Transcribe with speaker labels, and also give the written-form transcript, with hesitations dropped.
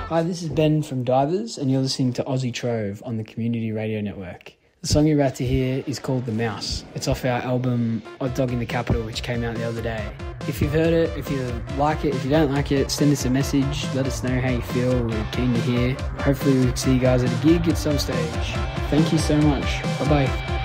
Speaker 1: Hi, this is Ben from Divers, and you're listening to Aussie Trove on the Community Radio Network. The song you're about to hear is called The Mouse. It's off our album Odd Dog in the Capital, which came out the other day. If you've heard it, if you like it, if you don't like it, send us a message. Let us know how you feel. We're keen to hear. Hopefully we'll see you guys at a gig at some stage. Thank you so much. Bye-bye.